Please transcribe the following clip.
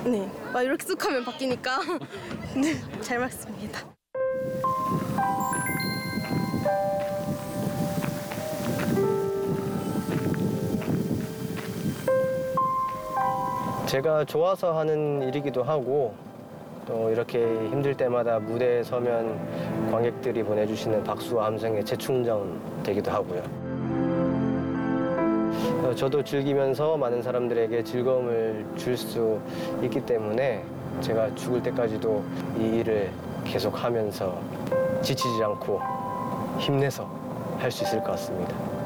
네. 이렇게 쑥 하면 바뀌니까 네, 잘 맞습니다. 제가 좋아서 하는 일이기도 하고 또 이렇게 힘들 때마다 무대에 서면 관객들이 보내주시는 박수와 함성의 재충전 되기도 하고요. 저도 즐기면서 많은 사람들에게 즐거움을 줄 수 있기 때문에 제가 죽을 때까지도 이 일을 계속하면서 지치지 않고 힘내서 할 수 있을 것 같습니다.